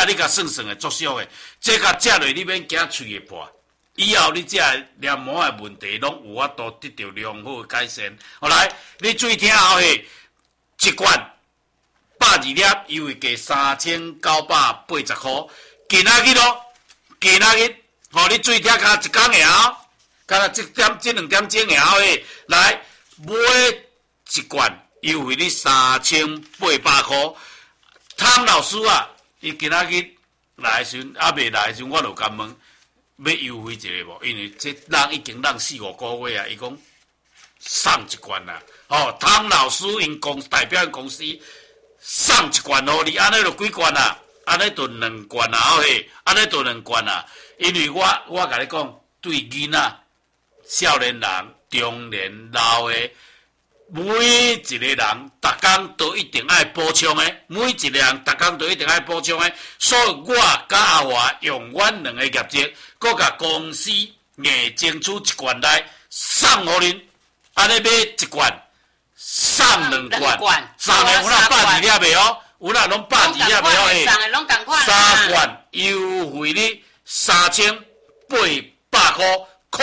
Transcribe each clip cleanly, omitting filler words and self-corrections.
这你甲算算的足俗的，这甲食落你免惊喙会破。以后你这黏膜的问题，拢有法度得到良好的改善。好来，你注意听后嘿，一罐120粒，优惠价3980块。今仔日咯，今仔日，吼你注意听，甲一工的哦，甲这2点钟的后嘿，来买一罐，优惠你3800块。汤老师啊，伊今仔日来的时阵，未来的时阵，我就甲问。要优惠一下无？因为这人已经让4-5个月啊，伊讲送一罐啦。哦，汤老师因代表因公司送一罐互你，安尼就几罐啦？安尼就2罐啦，嘿，安尼就2罐啦。因为我甲你讲，对囡仔、少年人、中年、老的，每一个人，逐工都一定爱补充的。每一个人，逐工都一定爱补充的。所以我甲阿华用阮2个业绩。搁甲公司硬争取一罐来送互恁，安尼买一罐送2罐，送的有哪120粒的哦，有哪拢120粒的哦诶，3罐优惠你3800块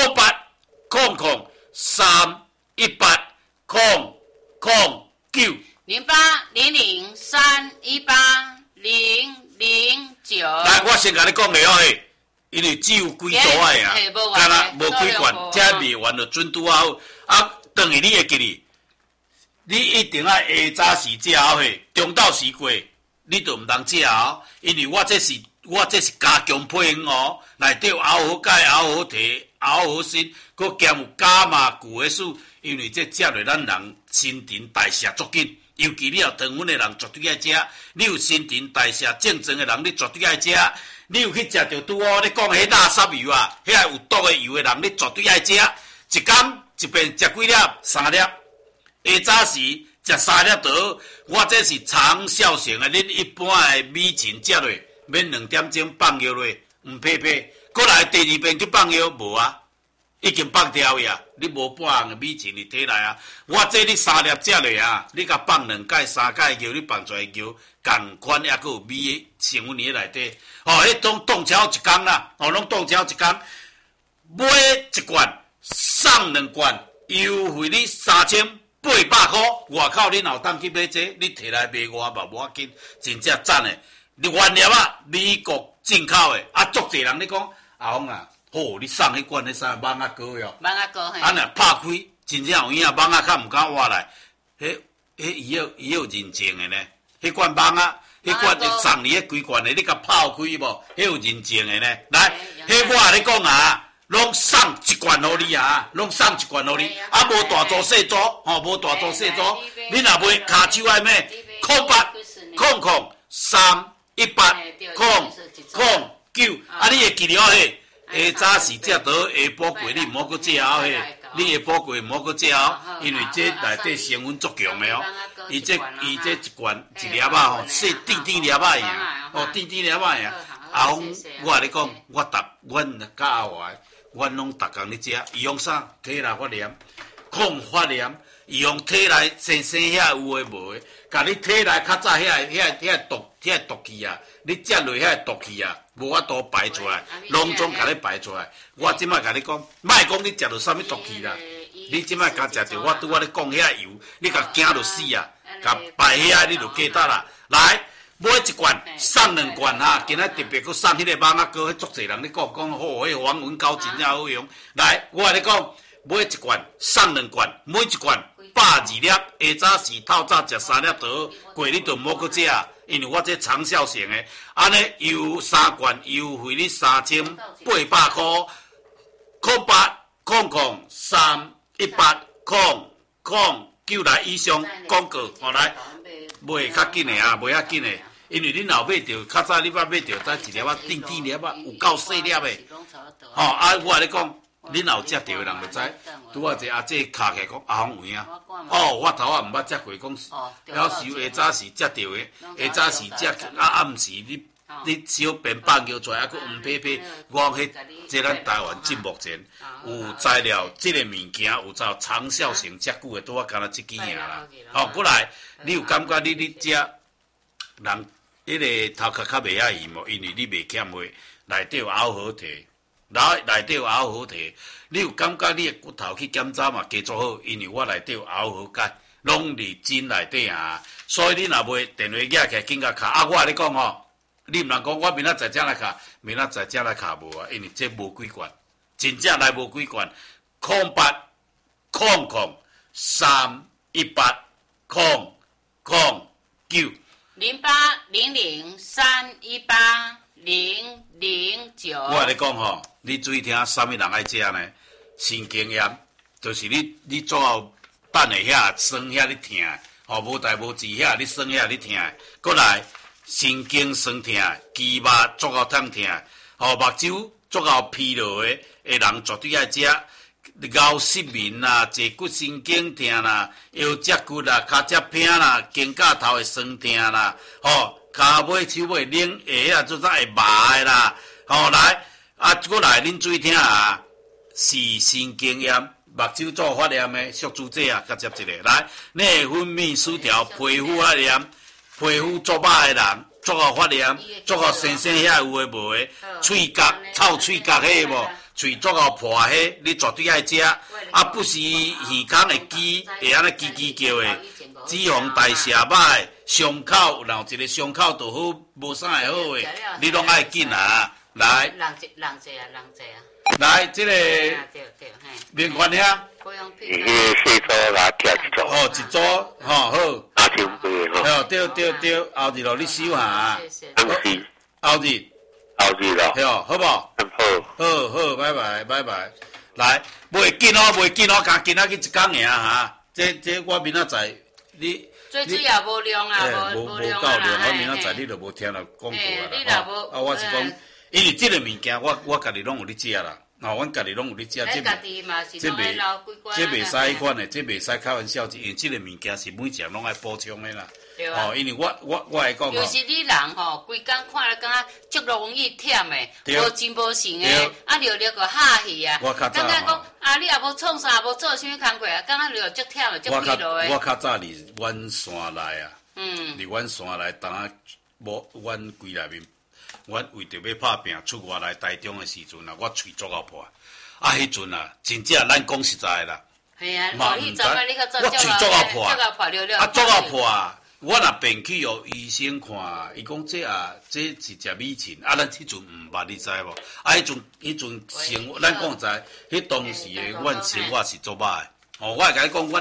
，0800318009。 0800318009。 来，我先甲你讲个哦嘿。因为只有几组的啊，干那无几罐，这卖完就准拄好。啊，等于你会记哩，你一定要下早时食嘿，中昼时过，你就毋通食哦。因为我这是加强配方哦，内底有熬好钙、熬好提、熬好锌，佮兼有伽马谷的素。因为这食落咱人新陈代谢足紧，尤其你有糖分的人绝对爱食，你有新陈代谢正常的人，你绝对爱食。你有去食着拄哦？你讲迄垃圾油啊，遐有毒的油的人，你绝对爱食。一天一遍食几粒？3粒。下早时食3粒就好。我这是长效型的，恁一般的米芹食落，免2点钟放药落，毋配配。过来第2遍去放药无啊？已经放掉呀，你无半项的米芹伫体内啊。我这你3粒食落啊，你甲放2盖3盖药，你放出来药，共款还佫有米的成分伫内底。哦，迄种冻超一工啦，哦，拢冻超一工，买1罐送2罐，优惠你3800块。外口你若有当去买这，你摕来卖我嘛无要紧，真正赞的。你原料啊，美国进口的，啊，足侪人你讲阿峰啊，哦，你送迄罐迄啥芒仔糕哟， 芒仔糕嘿， 啊若拍开，真正有影芒仔较毋敢活来，迄伊有认证的呢，迄罐芒仔。迄罐就送你迄几罐的，你甲泡开无？迄有认证的呢。来，迄我甲你讲啊，拢送1罐互你啊，拢送1罐互你。啊，无大组细组，吼，无大组细组。你若买骹手爱咩？0800318009。啊，你会记了嘿？下早时食倒，下晡过你毋好搁食哦嘿。你下晡过毋好搁食哦，因为这内底成分足强的哦。伊这一罐1粒啊吼，细甜甜粒啊样，哦甜甜粒啊样。阿峰，我甲你讲，阮甲阿华，阮拢逐工咧食，伊用啥？体内发炎，抗发炎，伊用体内生遐有诶无诶，甲你体内较早遐毒气啊，你食落遐毒气啊，无法度排出来，拢总甲你排出来。我即摆甲你讲，莫讲你食到啥物毒气啦，你即摆甲食着我拄仔咧讲遐油，你甲惊着死啊！甲排遐你就记得啦。来买1罐送2罐哈，今仔特别搁送迄个芒仔糕，迄足侪人咧讲好，迄黄文膏真正好用。来，我甲你讲，买1罐送2罐，每1罐120粒，下早时透早食3粒就好，过你就莫搁食，因为我这长效型的，安尼有3罐优惠你3800块，0800318009来以上广告，好来，卖较紧的啊，卖较紧的，因为你若买着，较早你捌买着，再1粒仔甜甜粒仔，有够细粒的，吼啊！我甲你讲，你若有食着的人就知，拄啊一阿姐卡起来讲阿峰有影，哦，我头仔毋捌食过，讲了时下早时食着的，下早时食暗时你小便放尿出来，还佫毋配配，我迄这咱台湾进目前有材料，这个物件有照长效性遮久的，拄啊干那即几样啦。哦，过来，你有感觉你食人迄个头壳较袂遐圆无，因为你袂欠话，内底有凹好摕，内底有凹好摕，你有感觉你的骨头去检查嘛，加做好，因为我内底有凹好解，拢伫筋内底啊，所以你若袂电话举起来紧甲卡，我咧讲吼，你毋通讲我明仔载才来卡，明仔载才来卡无啊，因为这无几悬，真正来无几悬，0800-318-009。 0800-318-009。 我咧讲吼，你注意听，啥物人爱食呢？神经炎，就是你做后等下遐酸遐你疼，吼无代无志遐你酸遐你疼，过来神经酸疼，肌肉足够痛疼，吼目睭足够疲劳的人绝对爱食。咬失眠啦，坐骨神经疼啦，腰脊骨啦，骹脊偏啦，肩胛头会酸疼啦，吼，骹尾手尾冷下啊，做啥会麻的啦，吼来过来恁注意听啊，是神经炎，目睭做发炎的，宿主者啊，甲接一个来，内分泌失调，皮肤发炎，皮肤做歹的人，做好发炎，做好生遐有诶无诶，喙角臭喙角迄个无。喙足够破黑，你绝对爱食。不是耳孔会吱，会安尼吱吱叫的。脂肪代谢歹，伤口若有一个伤口就好，无啥会好的，你拢爱紧啊！来， 人济啊。 来，这个面款遐， 细组来贴一组。 哦，一组，吼好。 8,000 哦，对，后日咯，你收下。后日咯。嘿哦，好无？好，拜拜。来，袂紧哦，甲今仔日一工尔哈。这我明仔载你。 最主要无量啊， 无够量，我明仔载你就无听了广告啦。我是讲，因为这个物件我家己拢有咧食啦。阮家己拢有咧食，这袂使迄款的，这袂使开玩笑，因为这个物件是每项拢爱补充的啦。哦，因为我会讲， 尤其你人吼，规工看了感觉足容易忝的，无真无神的，聊个哈气啊。感觉讲你也无创啥，无做啥物工课啊，感觉聊足忝的，足疲劳的。 我较早伫阮山内啊，伫阮山内，当啊无阮规内面，阮为着要拍拼出外来台中的时阵啊，我喙足够破。迄阵啊，真正咱讲实在啦。 系啊，我喙足够破，足够破啊！我若便去予医生看，伊讲这是食米线，咱迄阵毋捌，你知无？迄阵生活，咱讲在，迄当时的阮生活是做歹的。哦，我会甲你讲，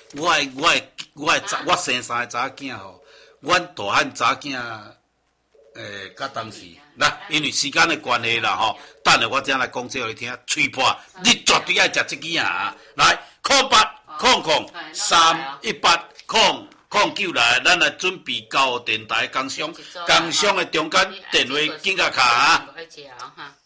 我生3个查囝吼，阮大汉查囝，甲当时，来，因为时间的关系啦吼，等下我才来讲这互你听，吹破，你绝对爱食这支啊！来，0800-318-009来，咱来准备交电台工商的中间电话紧甲卡啊。